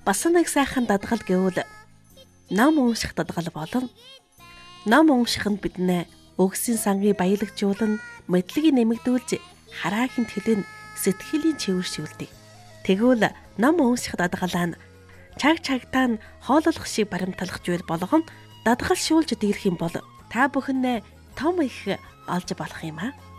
Бас нэг сайхан дадгал гэвэл ном унших дадгал болно. Ном унших нь биднээ өгсөн сангийг баялагжуулан мэдлэгийг нэмэгдүүлж хараахийн төлөө сэтгэлийн чивэршүүлдэг. Тэгвэл ном унших дадгалаа нь чагтаа нь хооллох шиг баримтлах зүйл болгон дадгалшуулж дээрх юм бол та бүхэн том их олж болох юм аа.